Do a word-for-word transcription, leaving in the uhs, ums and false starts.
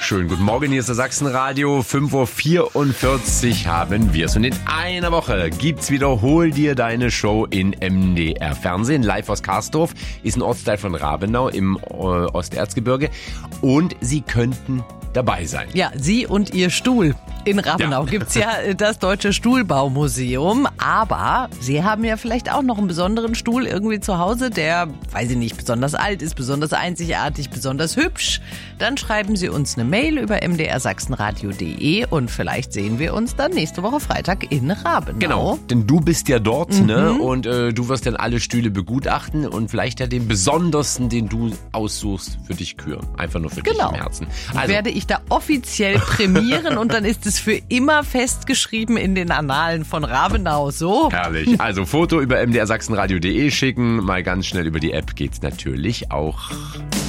Schönen guten Morgen, hier ist das Sachsenradio. fünf Uhr vierundvierzig haben wir es. Und in einer Woche gibt's wieder Hol dir deine Show in M D R Fernsehen. Live aus Karsdorf, ist ein Ortsteil von Rabenau im äh, Osterzgebirge. Und Sie könnten dabei sein. Ja, Sie und Ihr Stuhl. In Rabenau ja. gibt's ja das Deutsche Stuhlbaumuseum, aber Sie haben ja vielleicht auch noch einen besonderen Stuhl irgendwie zu Hause, der, weiß ich nicht, besonders alt ist, besonders einzigartig, besonders hübsch. Dann schreiben Sie uns eine Mail über m d r sachsenradio punkt d e und vielleicht sehen wir uns dann nächste Woche Freitag in Rabenau. Genau, denn du bist ja dort, Mhm. ne? Und äh, du wirst dann alle Stühle begutachten und vielleicht ja den besondersten, den du aussuchst, für dich küren. Einfach nur für Genau. dich im Herzen. Also werde ich da offiziell prämieren und dann ist es für immer festgeschrieben in den Annalen von Rabenau. So. Herrlich. Also Foto über m d r sachsenradio punkt d e schicken. Mal ganz schnell über die App geht's natürlich auch.